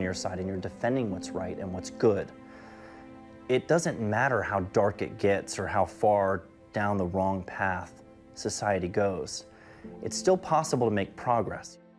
your side and you're defending what's right and what's good. It doesn't matter how dark it gets or how far down the wrong path society goes. It's still possible to make progress.